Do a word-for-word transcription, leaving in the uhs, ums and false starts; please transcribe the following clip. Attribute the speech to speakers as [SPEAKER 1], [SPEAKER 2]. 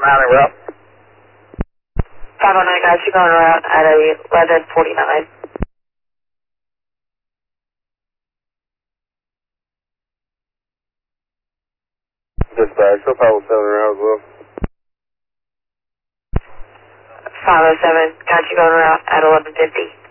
[SPEAKER 1] nine route.
[SPEAKER 2] five oh nine, got you going around at eleven forty-nine.
[SPEAKER 1] Dispatch, so five oh seven around as well.
[SPEAKER 2] five oh seven, got you going around at eleven fifty.